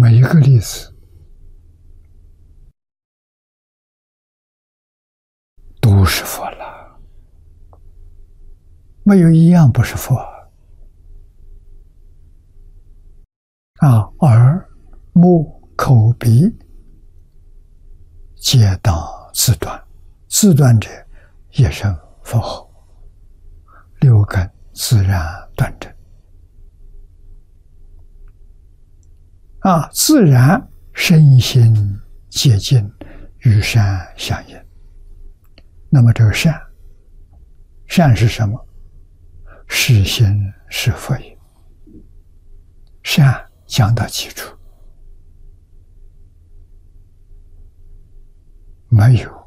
每一个例子都是佛了，没有一样不是佛耳目口鼻皆当自断，自断者也生佛后，六根自然断证自然身心洁净，与善相应。那么这个善是什么？是心是佛也。善讲到基础，没有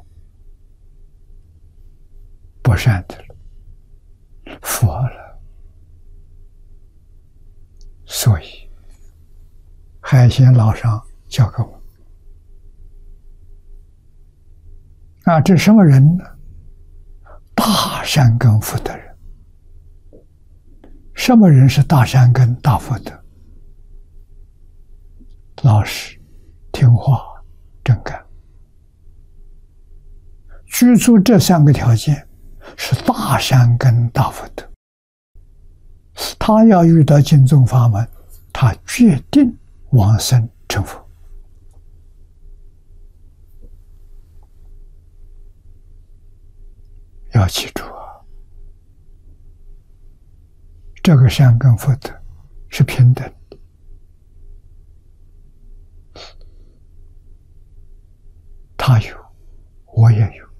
不善的了，佛了。所以海鲜老上教给我这什么人呢？大善根福德人。什么人是大善根大福德？老实听话真干，居住这三个条件是大善根大福德。他要遇到净宗法门，他决定往生成佛。要记住这个善根福德是平等的，他有，我也有，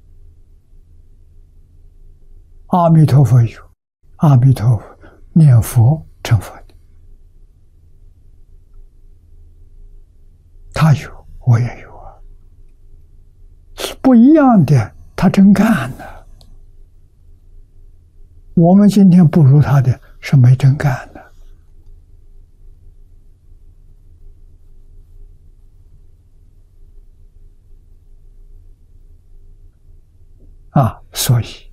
阿弥陀佛有，阿弥陀佛念佛成佛的，他有，我也有不一样的，他真干呢。我们今天不如他的是没真干的所以